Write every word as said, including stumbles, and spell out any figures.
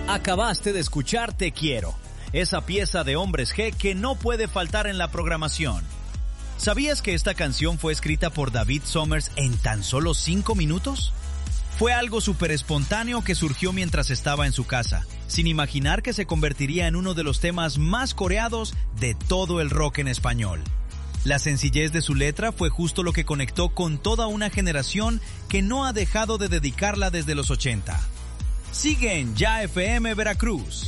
Acabaste de escuchar Te Quiero, esa pieza de Hombres G que no puede faltar en la programación. ¿Sabías que esta canción fue escrita por David Summers en tan solo cinco minutos? Fue algo súper espontáneo que surgió mientras estaba en su casa, sin imaginar que se convertiría en uno de los temas más coreados de todo el rock en español. La sencillez de su letra fue justo lo que conectó con toda una generación que no ha dejado de dedicarla desde los ochenta. Sigue en Ya F M Veracruz.